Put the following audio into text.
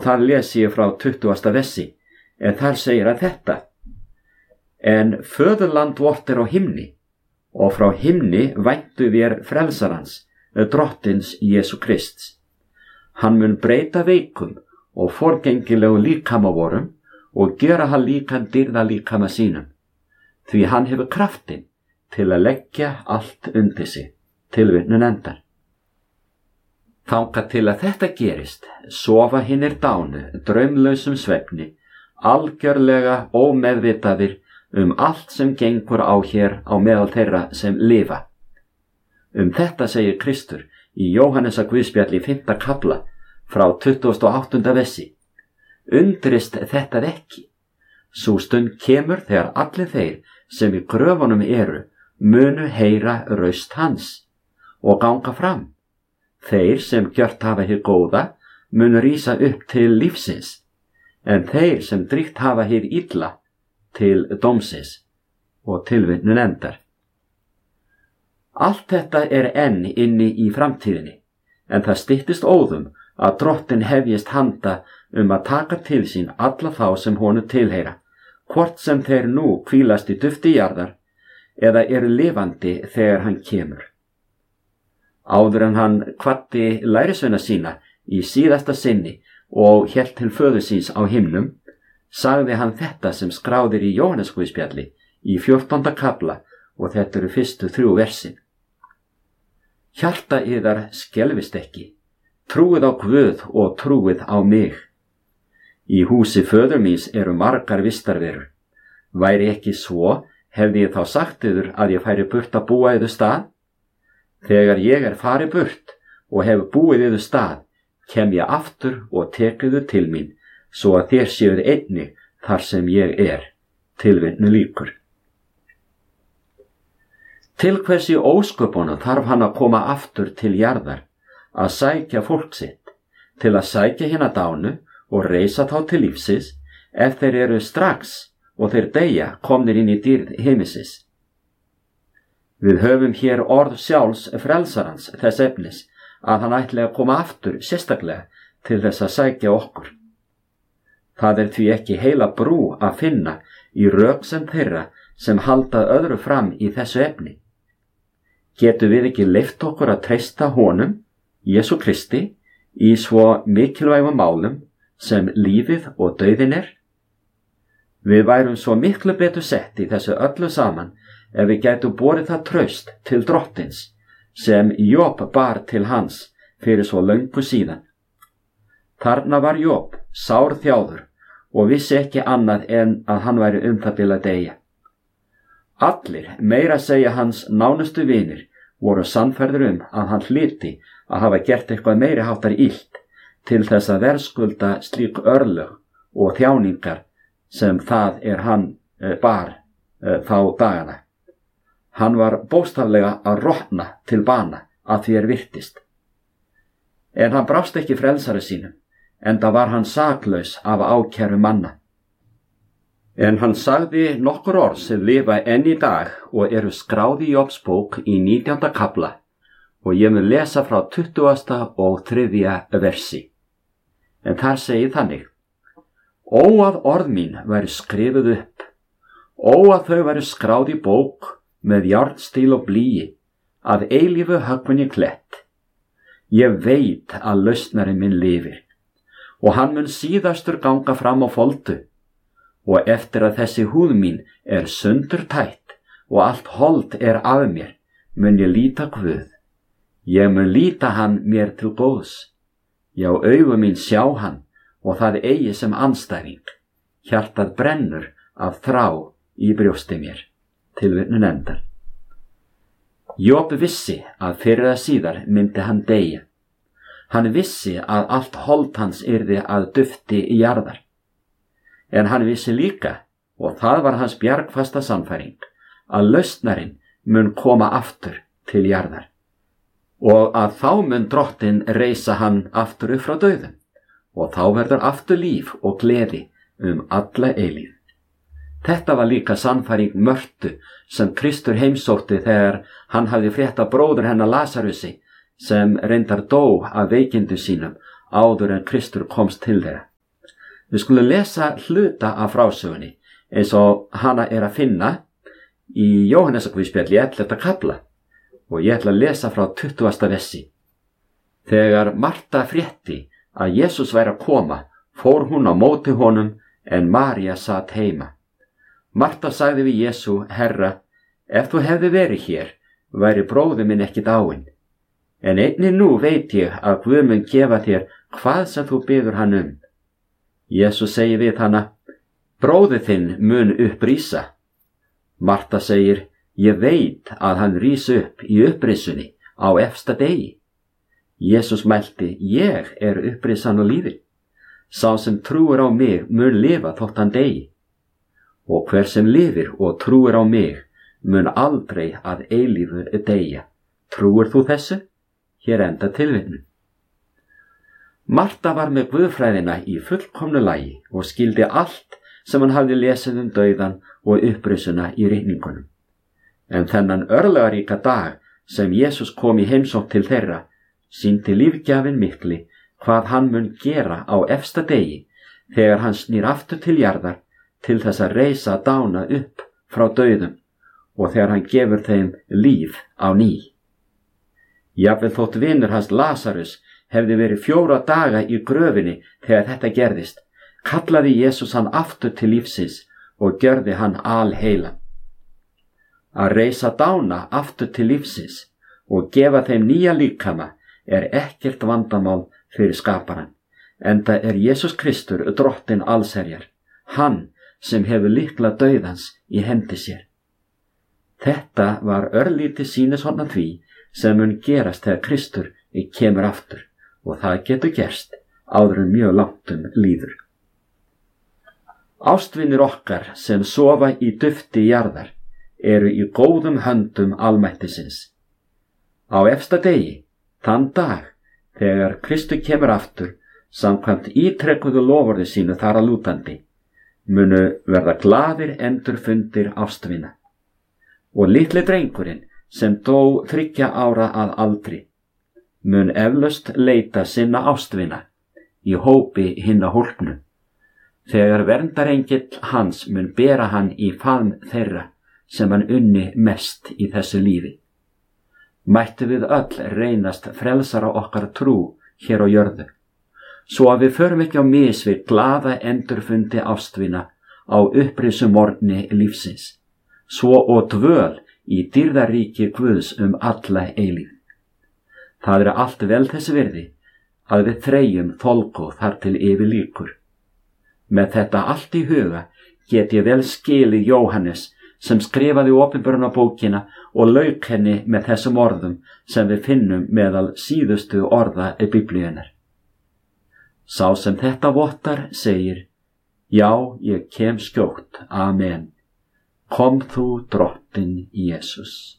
þar les ég frá 20. versi, en þar segir að þetta: En föðurland vort á himni, og frá himni væntu vér frelsarans, drottins Jesú Krists. Hann mun breyta veikum og forgengilegu líkama vorum og gera hann líkan dýrða líkama sínum, því hann hefur kraftinn til að leggja allt undir sig. Tilvitnun endar. Þangað til að þetta gerist, sofa hinir dánu draumlausum svefni, algjörlega ómeðvitaðir allt sem gengur á hér á meðal þeirra sem lifa. Þetta segir Kristur í Jóhannesa Guðspjalli 5. kafla frá 28. versi. Undrist þetta ekki. Sú stund kemur þegar allir þeir sem í gröfunum eru munu heyra raust hans og ganga fram. Þeir sem gjört hafa hið góða munu rísa upp til lífsins, en þeir sem dríkt hafa hið illa til dómsins. Og tilvitnun endar. Allt þetta enn inni í framtíðinni, en það styttist óðum að Drottinn hefjist handa að taka til sín alla þá sem honum tilheyra, hvort sem þeir nú hvílast í dufti jarðar eða eru lifandi þegar hann kemur. Áður en hann kvaddi lærisveina sína í síðasta sinni og hélt til föður síns á himnum, sagði hann þetta sem skráðir í Jóhannes Guðspjalli í 14. kafla, og þetta eru fyrstu 3 versin. Hjarta yðar skelfist ekki, trúið á Guð og trúið á mig. Í húsi föður míns eru margar vistarverur. Væri ekki svo, hefði ég þá sagt yður að ég færi burt að búa yður stað? Þegar ég farið burt og hef búið yður stað, kem ég aftur og tek yður til mín, svo að þér séuð einnig þar sem ég Tilvitnun lýkur. Til hvers í ósköpunum þarf hann að koma aftur til jarðar, að sækja fólk sitt, til að sækja hina dánu og reisa þá til lífsins, ef þeir eru strax og þeir deyja komnir inn í dýrð himinsins. Við höfum hér orð sjálfs frelsarans þess efnis að hann ætli að koma aftur sérstaklega til þess að sækja okkur. Það því ekki heila brú að finna í röksemd þeirra sem halda öðru fram í þessu efni. Getum við ekki leyft okkur að treysta honum, Jesú Kristi, í svo mikilvægum málum sem lífið og dauðin Við værum svo miklu betur sett í þessu öllu saman ef við gætum borið það traust til Drottins sem Job bar til hans fyrir svo löngu síðan. Þarna var Job sárþjáður og vissi ekki annað en að hann væri það bil að deyja. Allir, meira segja hans nánustu vinir, voru sannfærðir að hann hlyti að hafa gert eitthvað meiri háttar illt til þess að verðskulda slík örlög og þjáningar sem það hann bar þá dagana. Hann var bókstaflega að rotna til bana að því virtist. En hann brást ekki frelsari sínum, enda var hann saklaus af ákæru manna. En hann sagði nokkur orð sem lifa enn í dag og eru skráð í Jobs bók í 19. kafla, og ég mun lesa frá 20. og 3. versi. En þar segir þannig: Ó að orð mín væru skrifuð upp, ó að þau væru skráð í bók með járnstíl og blýi, að eilífu höggvin í klett. Ég veit að lausnari minn lifir, og hann mun síðastur ganga fram á foldu, og eftir að þessi húð mín sundurtætt og allt hold af mér, mun ég líta Guð. Ég mun líta hann mér til góðs. Já, augu mín sjá hann, og það eigi sem andstæðing. Hjartað brennur af þrá í brjósti mér. Tilvitnun endar. Job vissi að fyrir eða síðar myndi hann deyja. Hann vissi að allt hold hans yrði að dufti í jarðar. En hann vissi líka, og það var hans bjargfasta sannfæring, að lausnarinn mun koma aftur til jarðar, og að þá mun Drottinn reisa hann aftur upp frá dauðum, og þá verður aftur líf og gleði alla eilíð. Þetta var líka sannfæring Mörtu sem Kristur heimsótti þegar hann hafði frétt af bróður hennar Lasarusi sem reyndar dó af veikindum sínum áður en Kristur komst til þeirra. Við skulum lesa hluta af frásögunni eins og hana að finna í Jóhannesarguðspjalli 11. kafla og ég ætla að lesa frá 20. versi. Þegar Marta frétti að Jesús væri að koma, fór hún á móti honum en María sat heima. Marta sagði við Jesú: Herra, ef þú hefði verið hér, væri bróðir minn ekki dáinn. En einnig nú veit ég að Guð mun gefa þér hvað sem þú biður hann Jesús segir við hana: Bróðir þinn mun upprísa. Marta segir: Ég veit að hann rís upp í upprisunni á efsta degi. Jesús mælti: Ég upprisan og lífið. Sá sem trúir á mig mun lifa þótt hann degi. Og hver sem lifir og trúir á mig mun aldrei að eilífu deyja. Trúir þú þessu? Hér enda tilvitnun. Marta var með guðfræðina í fullkomnu lagi og skildi allt sem hann hafði lesið dauðan og upprisuna í ritningunum. En þennan örlagaríka dag sem Jesús kom í heimsókn til þeirra, sýndi lífgjafinn mikli hvað hann mun gera á efsta degi þegar hann snýr aftur til jarðar til þess að reisa dána upp frá dauðum og þegar hann gefur þeim líf á ný. Jafnvel þótt vinur hans Lasarus hefði verið 4 daga í gröfinni þegar þetta gerðist, kallaði Jesús hann aftur til lífsins og gjörði hann alheilan. Að reisa dána aftur til lífsins og gefa þeim nýja líkama ekkert vandamál fyrir skaparan, enda Jesús Kristur drottinn allsherjar, hann sem hefur lykla dauðans í hendi sér. Þetta var örlítið sýnishorn af því sem mun gerast þegar Kristur kemur aftur og það getur gerst áður en mjög langt líður. Ástvinir okkar sem sofa í dufti jarðar eru í góðum höndum almættisins. Á efsta degi, þann dag þegar Kristur kemur aftur samkvæmt ítrekkuðu loforði sínu þar að lútandi, munu verða glaðir endurfundir ástvina. Og litli drengurinn sem dó 3 ára að aldri mun eflaust leita sinna ástvina í hópi hinna hólpnu, þegar verndarengill hans mun bera hann í faðm þeirra sem hann unni mest í þessu lífi. Mættu við öll reynast frelsara okkar trú hér á jörðu, svo að við förum ekki á mis við glaða endurfundi ástvina á upprisum morgni lífsins, svo og dvöl í dýrðaríki Guðs alla eilífð. Það allt vel þess virði að við þreyjum þolgóð þar til yfir lýkur. Með þetta allt í huga get ég vel skilið Jóhannes sem skrifaði opinberunarbókina og lauk henni með þessum orðum sem við finnum meðal síðustu orða Biblíunnar. Sá sem þetta vottar segir: Já, ég kem skjótt, amen. Kom þú, drottinn Jesús.